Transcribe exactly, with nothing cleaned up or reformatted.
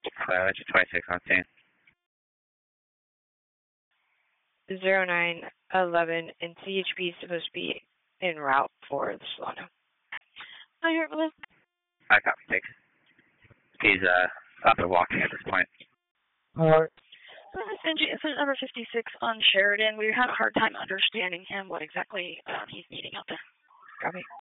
Uh, it's twenty-six on scene. zero nine eleven, and C H P is supposed to be en route for the Solano. Oh, you're with? I copy, thanks. He's uh, up and walking at this point. Alright. Incident number fifty-six on Sheridan. We had a hard time understanding him, what exactly uh, he's needing out there. Copy.